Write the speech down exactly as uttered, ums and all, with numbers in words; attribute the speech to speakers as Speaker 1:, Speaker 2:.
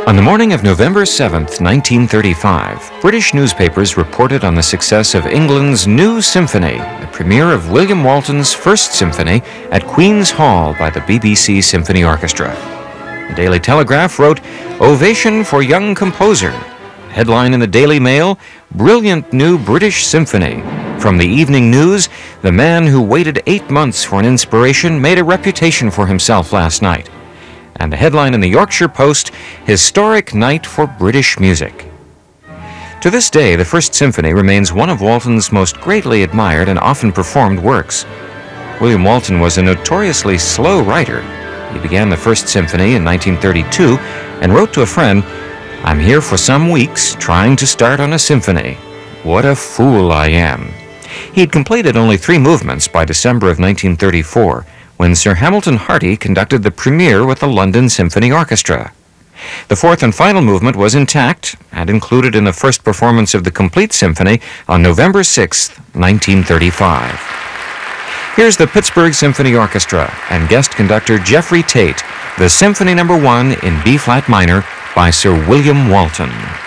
Speaker 1: On the morning of November seventh, nineteen thirty-five, British newspapers reported on the success of England's New Symphony, the premiere of William Walton's First Symphony at Queen's Hall by the B B C Symphony Orchestra. The Daily Telegraph wrote, "Ovation for Young Composer." Headline in the Daily Mail, "Brilliant New British Symphony." From the Evening News, "The man who waited eight months for an inspiration made a reputation for himself last night." And a headline in the Yorkshire Post, "Historic Night for British Music." To this day, the First Symphony remains one of Walton's most greatly admired and often performed works. William Walton was a notoriously slow writer. He began the First Symphony in nineteen thirty-two and wrote to a friend, "I'm here for some weeks trying to start on a symphony. What a fool I am." He had completed only three movements by December of nineteen thirty-four, when Sir Hamilton Harty conducted the premiere with the London Symphony Orchestra. The fourth and final movement was intact and included in the first performance of the complete symphony on November sixth, nineteen thirty-five. Here's the Pittsburgh Symphony Orchestra and guest conductor Jeffrey Tate, the Symphony Number One in B-flat minor by Sir William Walton.